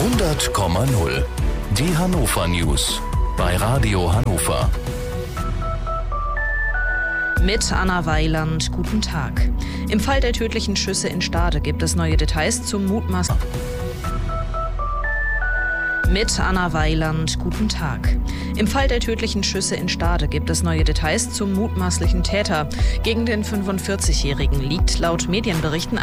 100,0. Die Hannover News bei Radio Hannover. Mit Anna Weiland, guten Tag. Im Fall der tödlichen Schüsse in Stade gibt es neue Details zum mutmaßlichen... Mit Anna Weiland, guten Tag. Im Fall der tödlichen Schüsse in Stade gibt es neue Details zum mutmaßlichen Täter. Gegen den 45-Jährigen liegt laut Medienberichten